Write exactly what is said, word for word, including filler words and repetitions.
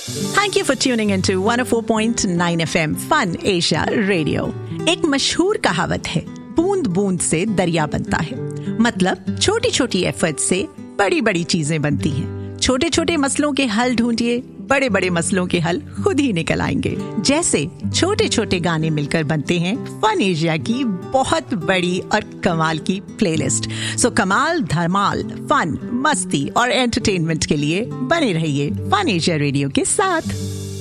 Thank you for tuning into one oh four point nine F M Fun Asia Radio. एक मशहूर कहावत है, बूंद बूंद से दरिया बनता है। मतलब छोटी छोटी एफर्ट से बड़ी बड़ी चीजें बनती हैं। छोटे छोटे मसलों के हल ढूंढिए, बड़े बड़े मसलों के हल खुद ही निकल आएंगे। जैसे छोटे छोटे गाने मिलकर बनते हैं फन एशिया की बहुत बड़ी और कमाल की प्लेलिस्ट। सो कमाल, धमाल, फन, मस्ती और एंटरटेनमेंट के लिए बने रहिए फन एशिया रेडियो के साथ।